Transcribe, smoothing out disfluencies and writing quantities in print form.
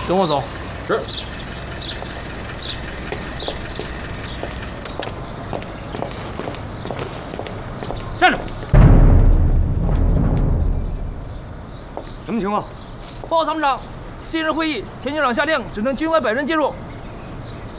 跟我走。 是。 站住！ 什么情况？ 报告参谋长，今日会议，田军长下令只能军外100人进入，